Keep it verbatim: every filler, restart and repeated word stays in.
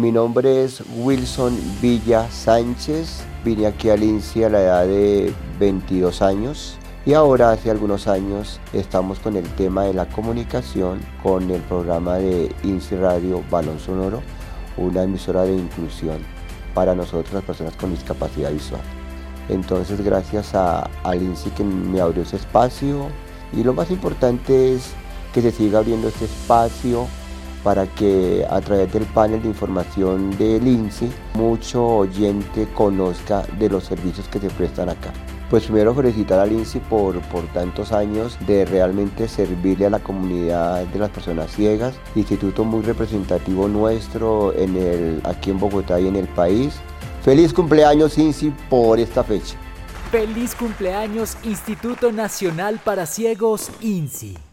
Mi nombre es Wilson Villa Sánchez, vine aquí al INSI a la edad de veintidós años y ahora hace algunos años estamos con el tema de la comunicación con el programa de INSI Radio Balón Sonoro, una emisora de inclusión para nosotros las personas con discapacidad visual. Entonces gracias a, al INSI que me abrió ese espacio y lo más importante es que se siga abriendo este espacio para que a través del panel de información del INSI mucho oyente conozca de los servicios que se prestan acá. Pues primero felicitar al INSI por, por tantos años de realmente servirle a la comunidad de las personas ciegas, instituto muy representativo nuestro en el, aquí en Bogotá y en el país. Feliz cumpleaños INSI por esta fecha. Feliz cumpleaños Instituto Nacional para Ciegos INSI.